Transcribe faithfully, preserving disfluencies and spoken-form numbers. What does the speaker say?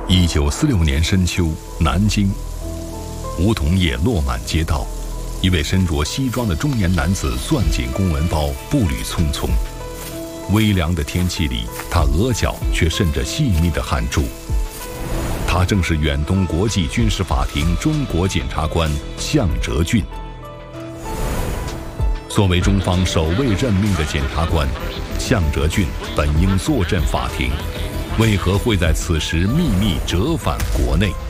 一九四六年深秋，南京，梧桐叶落满街道，一位身着西装的中年男子攥紧公文包，步履匆匆。微凉的天气里，他额角却渗着细密的汗珠。他正是远东国际军事法庭中国检察官向哲俊。作为中方首位任命的检察官，向哲俊本应坐镇法庭，为何会在此时秘密折返国内？